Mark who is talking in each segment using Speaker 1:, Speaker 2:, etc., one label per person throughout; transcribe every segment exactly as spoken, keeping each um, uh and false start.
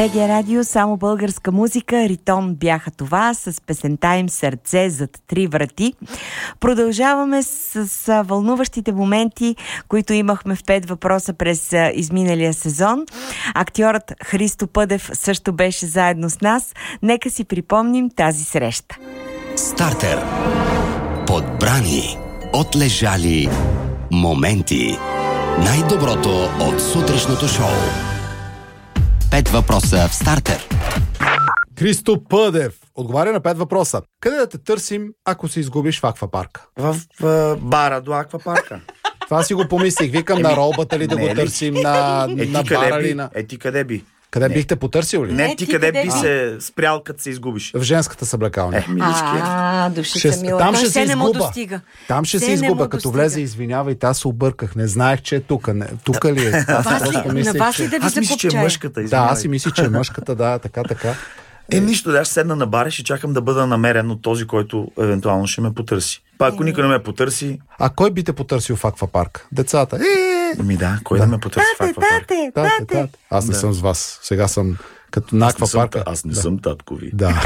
Speaker 1: БГ Радио, само българска музика, Ритон бяха това, с песента им "Сърце зад три врати". Продължаваме с, с вълнуващите моменти, които имахме в пет въпроса през изминалия сезон. Актьорът Христо Пъдев също беше заедно с нас. Нека си припомним тази среща.
Speaker 2: Стартер. Подбрани, отлежали моменти. Най-доброто от сутрешното шоу. Пет въпроса в Стартер.
Speaker 3: Христо Пъдев отговаря на пет въпроса. Къде да те търсим, ако се изгубиш в аквапарка?
Speaker 4: В, в бара до аквапарка.
Speaker 3: Това си го помислих. Викам е, на ролбата ли да го търсим, на,
Speaker 4: е,
Speaker 3: на бара
Speaker 4: би,
Speaker 3: ли на...
Speaker 4: Е, ти къде би?
Speaker 3: Къде
Speaker 4: не.
Speaker 3: бихте потърсил ли?
Speaker 4: Не,
Speaker 1: Не
Speaker 4: ти,
Speaker 1: ти
Speaker 4: къде,
Speaker 1: къде
Speaker 4: би
Speaker 1: би?
Speaker 4: се спрял, като се изгубиш?
Speaker 3: В женската съблекалня.
Speaker 4: Е, милички.
Speaker 1: А, душица
Speaker 3: Ще-
Speaker 1: мила.
Speaker 3: там
Speaker 1: Той
Speaker 3: ще
Speaker 1: все
Speaker 3: се
Speaker 1: не му
Speaker 3: изгуба.
Speaker 1: достига.
Speaker 3: Там ще
Speaker 1: Все
Speaker 3: се
Speaker 1: не
Speaker 3: изгуба.
Speaker 1: му
Speaker 3: Като
Speaker 1: достига.
Speaker 3: влезе, извинявай, аз се обърках. Не знаех, че е тук. Не, тук ли е? Аз
Speaker 1: Вас ли-
Speaker 3: просто
Speaker 1: на
Speaker 3: мислех,
Speaker 1: вас
Speaker 3: че...
Speaker 1: ли да ви
Speaker 4: Аз мисля, че е
Speaker 1: закупчае?
Speaker 4: мъжката.
Speaker 3: Да,
Speaker 4: Извинявай.
Speaker 3: аз си мислих, че е мъжката, да, така, така.
Speaker 4: Е, нищо, да, аз седна на бар и ще чакам да бъда намерен от този, който евентуално ще ме потърси. Па ако никой не ме потърси,
Speaker 3: А кой би те потърсил в аквапарк? Децата. Е,
Speaker 4: ми да, кой да, ме потърси в аквапарк?
Speaker 1: Тате,
Speaker 3: тате,
Speaker 1: тате.
Speaker 3: тате. Аз не
Speaker 4: Да.
Speaker 3: съм с вас. Сега съм като на
Speaker 4: Аз не съм,
Speaker 3: аквапарка.
Speaker 4: аз не
Speaker 3: Да.
Speaker 4: съм татко ви.
Speaker 3: Да.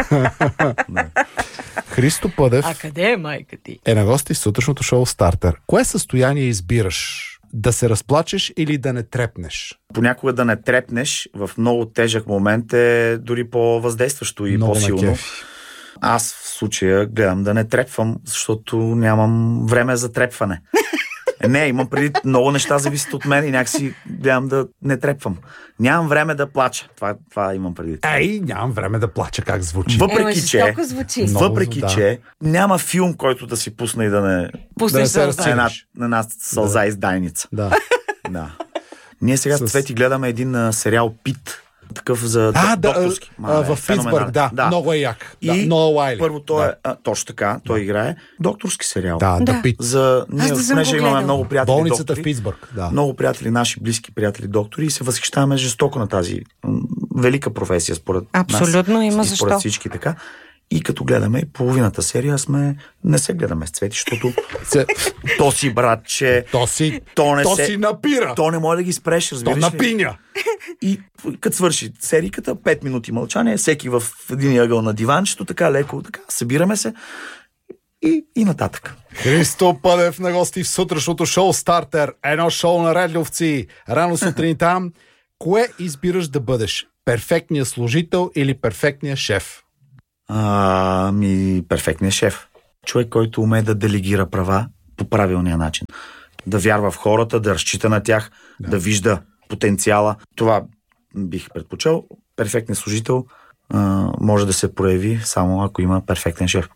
Speaker 3: Христо Пъдев
Speaker 1: А къде е майка ти?
Speaker 3: е на гости в сутрешното шоу Стартер. Кое състояние избираш? Да се разплачеш или да не трепнеш?
Speaker 4: Понякога да не трепнеш в много тежък момент е дори по-въздействащо и
Speaker 3: Много ме
Speaker 4: по-силно.
Speaker 3: кефи.
Speaker 4: Аз в случая гледам да не трепвам, защото нямам време за трепване. Е, не, имам преди много неща зависят от мен и някакси гледам да не трепвам. Нямам време да плача. Това, това имам преди.
Speaker 3: Ей, нямам време да плача, как звучи.
Speaker 4: Въпреки,
Speaker 1: Ема,
Speaker 4: че,
Speaker 1: жестоко звучи.
Speaker 3: Много,
Speaker 4: въпреки
Speaker 3: да.
Speaker 4: че няма филм, който да си пусна и да не
Speaker 1: Пуснеш
Speaker 3: Да не се
Speaker 1: сълза.
Speaker 3: разцени.
Speaker 4: една, една сълза да. Издайница.
Speaker 3: Да.
Speaker 4: Да. Ние сега
Speaker 3: С-
Speaker 4: с Цвети гледаме един а, сериал Пит. Такъв за
Speaker 3: А, да,
Speaker 4: докторски.
Speaker 3: а,
Speaker 4: Ма, е
Speaker 3: в Питсбърг,
Speaker 4: феноменален.
Speaker 3: да, много е як. Да,
Speaker 4: И
Speaker 3: Ноа Уайли.
Speaker 4: първо той
Speaker 3: Да.
Speaker 4: е, а, точно така, той играе докторски сериал.
Speaker 3: Да,
Speaker 1: Да.
Speaker 3: да, Пит.
Speaker 4: За, ние,
Speaker 1: да съм
Speaker 4: понеже
Speaker 1: го
Speaker 4: имаме
Speaker 1: гледала.
Speaker 4: много приятели
Speaker 3: Болницата
Speaker 4: доктори,
Speaker 3: в Питсбърг. Да.
Speaker 4: много приятели, наши близки приятели доктори и се възхищаваме жестоко на тази м, велика професия според
Speaker 1: Абсолютно,
Speaker 4: нас.
Speaker 1: има
Speaker 4: и според
Speaker 1: защо.
Speaker 4: всички така. И като гледаме половината серия, сме не се гледаме с Цвети, защото
Speaker 3: Се-
Speaker 4: то си братче,
Speaker 3: То си,
Speaker 4: то не
Speaker 3: то
Speaker 4: се...
Speaker 3: си напира.
Speaker 4: То не може да ги спреш,
Speaker 3: То
Speaker 4: разбираш ли?
Speaker 3: напиня.
Speaker 4: И като свърши сериката, пет минути мълчание, всеки в един ъгъл на диванчето, така леко, така, събираме се и, и нататък.
Speaker 3: Христо Пъдев на гости в сутрешното шоу Стартер. Едно шоу на Редловци. Рано сутринта. Кое избираш да бъдеш? Перфектният служител или перфектният шеф?
Speaker 4: А, ми, перфектният шеф. Човек, който умее да делегира права по правилния начин. Да вярва в хората, да разчита на тях, да, да вижда потенциала. Това бих предпочел. Перфектният служител а, може да се прояви само ако има перфектен шеф.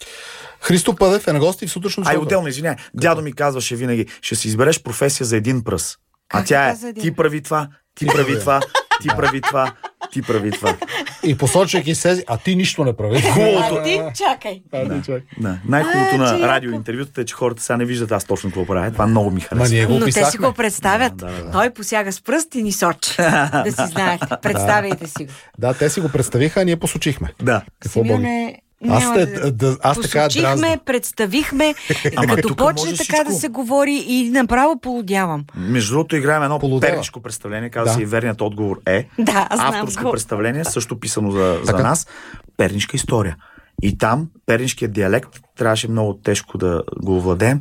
Speaker 3: Христо Пъдев е на гости в сутрешното
Speaker 4: Ай,
Speaker 3: шоу.
Speaker 4: отделно, извиняй. Дядо ми казваше винаги, ще си избереш професия за един пръс. А
Speaker 1: Как
Speaker 4: тя е,
Speaker 1: каза един?
Speaker 4: ти прави това, ти прави това, ти прави това, ти прави това.
Speaker 3: И посочвайки се, а ти нищо не прави.
Speaker 1: А ти чакай.
Speaker 3: А, ти чак.
Speaker 4: Да. Най-хубавото
Speaker 1: А,
Speaker 4: на
Speaker 1: че яко.
Speaker 4: радиоинтервюта е, че хората сега не виждат аз точно какво правя. Това много ми
Speaker 3: Ма
Speaker 4: харесва.
Speaker 3: ние го
Speaker 1: Но те си
Speaker 3: описахме.
Speaker 1: го представят.
Speaker 4: Да, да, да.
Speaker 1: Той посяга с пръст и ни сочи. Да си знаете. Представяйте си го.
Speaker 3: Да, те си го представиха, а ние посочихме.
Speaker 4: Да.
Speaker 3: Какво Боги?
Speaker 1: Симеоне,
Speaker 3: Аз,
Speaker 1: няма
Speaker 3: те,
Speaker 1: да-
Speaker 3: да, аз така
Speaker 1: Посочихме,
Speaker 3: дразна.
Speaker 1: представихме,
Speaker 4: Ама
Speaker 1: като
Speaker 4: тук
Speaker 1: почне
Speaker 4: може
Speaker 1: така да
Speaker 4: всичко.
Speaker 1: се говори и направо полудявам.
Speaker 4: Между другото играем едно
Speaker 3: Полудела.
Speaker 4: пернишко представление, казва
Speaker 3: Да.
Speaker 4: се и верният отговор е.
Speaker 1: Да, аз знам
Speaker 4: Авторско
Speaker 1: го.
Speaker 4: представление, също писано за, за
Speaker 3: Така.
Speaker 4: нас. Пернишка история. И там пернишкият диалект трябваше много тежко да го овладеем.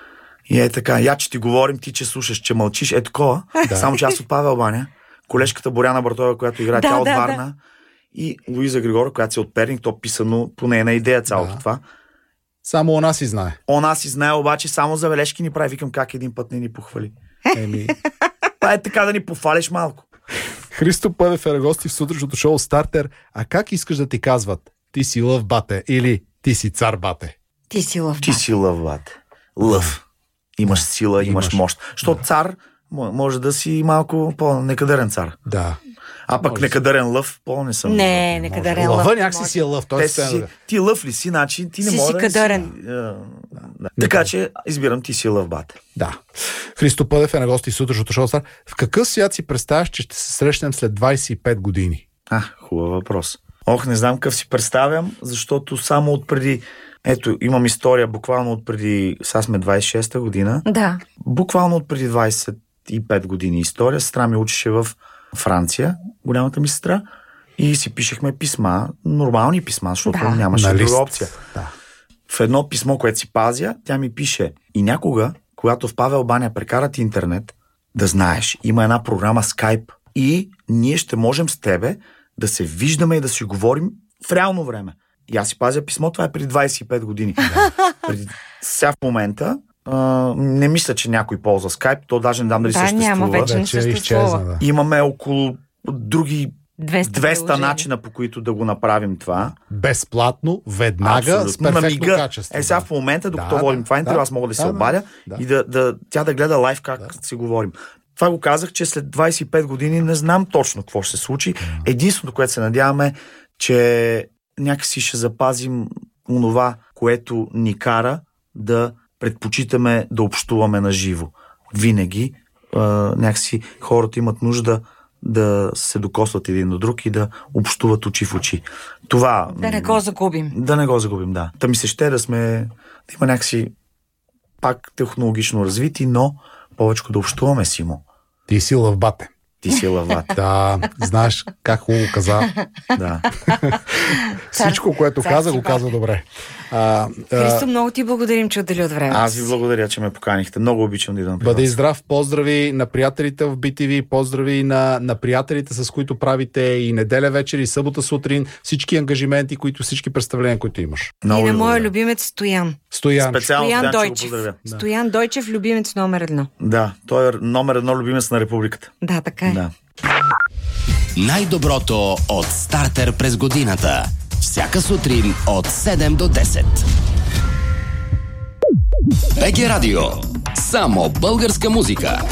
Speaker 4: И е така, я че ти говорим, ти че слушаш, че мълчиш, е такова.
Speaker 3: Да.
Speaker 4: Само че аз от Павел Баня, колежката Боряна Бартова, която играе,
Speaker 1: Да,
Speaker 4: тя от
Speaker 1: да,
Speaker 4: Варна, и Луиза Григора, която си от Перник, то писано по нейна идея цялото
Speaker 3: Да.
Speaker 4: това.
Speaker 3: Само она си знае.
Speaker 4: Она си знае, обаче само забележки ни прави. Викам как един път не ни похвали.
Speaker 3: Еми...
Speaker 4: Това е така да ни пофалиш малко.
Speaker 3: Христо Пъдев е на гости в сутрешното шоу Стартер. А как искаш да ти казват? Ти си лъв, бате, или ти си цар, бате?
Speaker 1: Ти си лъв.
Speaker 4: Ти си лъв, бате. Лъв. Имаш сила, имаш,
Speaker 3: Имаш.
Speaker 4: мощ. Защото цар мо- може да си малко по-некадърен цар.
Speaker 3: Да.
Speaker 4: А пък
Speaker 3: Може.
Speaker 4: некадърен лъв, по-не съм.
Speaker 1: Не, нека да рен
Speaker 3: Лъва
Speaker 1: лъв.
Speaker 3: някакси си е лъв. Той
Speaker 4: Те
Speaker 3: се
Speaker 4: си, ти лъв ли си, значи ти не
Speaker 1: Си
Speaker 4: можеш
Speaker 1: си
Speaker 4: да не
Speaker 1: кадърен.
Speaker 4: Си, а, да. Така че избирам ти си лъв, бате.
Speaker 3: Да. Христо Пъдев е на гости в сутрешното шоу Стартер. В какъв свят си представяш, че ще се срещнем след двайсет и пет години?
Speaker 4: А, хубав въпрос. Ох, не знам какъв си представям, защото само от преди... Ето, имам история буквално от преди... Сега сме двайсет и шеста година.
Speaker 1: Да.
Speaker 4: Буквално от преди двайсет и пет години история. Сестра ми учеше в Франция, голямата ми сестра. И си пишехме писма, нормални писма, защото
Speaker 1: Да.
Speaker 4: нямаше
Speaker 3: На
Speaker 4: друга
Speaker 3: лист.
Speaker 4: опция.
Speaker 3: Да.
Speaker 4: В едно писмо, което си пазя, тя ми пише: и някога, когато в Павел Баня прекарат интернет, да знаеш, има една програма Skype и ние ще можем с тебе да се виждаме и да си говорим в реално време. И аз си пазя писмо, това е преди двайсет и пет години. преди... Сега в момента а, не мисля, че някой ползва Skype, то даже не дам дали
Speaker 1: Да,
Speaker 4: съществува.
Speaker 1: няма, вече не
Speaker 3: Вече
Speaker 1: съществува.
Speaker 3: изчезна, да.
Speaker 4: Имаме около други
Speaker 1: двеста,
Speaker 4: двеста
Speaker 1: приложения.
Speaker 4: начина, по които да го направим това.
Speaker 3: Безплатно, веднага,
Speaker 4: Абсолютно.
Speaker 3: с перфектно
Speaker 4: На мига.
Speaker 3: качество.
Speaker 4: Е, сега
Speaker 3: да.
Speaker 4: в момента, докато
Speaker 3: Да,
Speaker 4: водим
Speaker 3: да,
Speaker 4: това интервю,
Speaker 3: да,
Speaker 4: аз мога да се
Speaker 3: да,
Speaker 4: обадя
Speaker 3: да.
Speaker 4: и да, да, тя да гледа лайв как да. си говорим. Това го казах, че след двайсет и пет години не знам точно какво ще се случи. Единственото, което се надяваме, че някакси ще запазим онова, което ни кара да предпочитаме да общуваме на живо. Винаги а, някакси хората имат нужда да се докосват един до друг и да общуват очи в очи. Това...
Speaker 1: Да не го загубим.
Speaker 4: Да не го загубим, да. Та ми се ще да сме... Да има някакси пак технологично развити, но повече да общуваме, Симо.
Speaker 3: Ти си лъвбате.
Speaker 4: Ти си лават.
Speaker 3: Да, знаеш как хубаво каза.
Speaker 4: Да.
Speaker 3: Всичко, което
Speaker 1: Цар
Speaker 3: каза,
Speaker 1: си
Speaker 3: го
Speaker 1: бате.
Speaker 3: каза добре. А,
Speaker 1: Христо,
Speaker 3: а,
Speaker 1: много ти благодарим, че отдели от времето.
Speaker 4: Аз ви благодаря, че ме поканихте. Много обичам да идвам при
Speaker 3: бъди
Speaker 4: вас.
Speaker 3: здрав, поздрави на приятелите в би ти ви, поздрави на, на приятелите, с които правите и неделя вечер, и събота сутрин, всички ангажименти, които, всички представления, които имаш.
Speaker 4: Много
Speaker 1: И
Speaker 4: ви
Speaker 1: на моя
Speaker 4: благодаря.
Speaker 1: любимец Стоян.
Speaker 3: Стоян.
Speaker 4: Специално
Speaker 1: Стоян
Speaker 4: Стоян, че го
Speaker 1: Дойчев.
Speaker 4: поздравя.
Speaker 1: Стоян Дойчев, любимец номер едно.
Speaker 4: Да, той е номер едно любимец на републиката.
Speaker 1: Да, така е.
Speaker 4: Да.
Speaker 2: Най-доброто от стартер през годината. Всяка сутрин от седем до десет. БГ Радио. Само българска музика.